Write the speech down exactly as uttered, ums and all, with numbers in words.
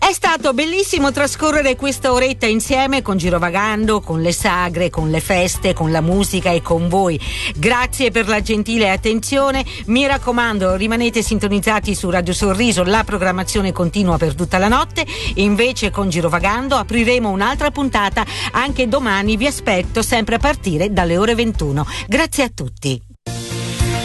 È stato bellissimo trascorrere questa oretta insieme con Girovagando, con le sagre, con le feste, con la musica e con voi. Grazie per la gentile attenzione. Mi raccomando, rimanete sintonizzati su Radio Sorriso, la programmazione continua per tutta la notte. Invece con Girovagando apriremo un'altra puntata anche domani. Vi aspetto sempre a partire dalle ore ventuno. Grazie a tutti.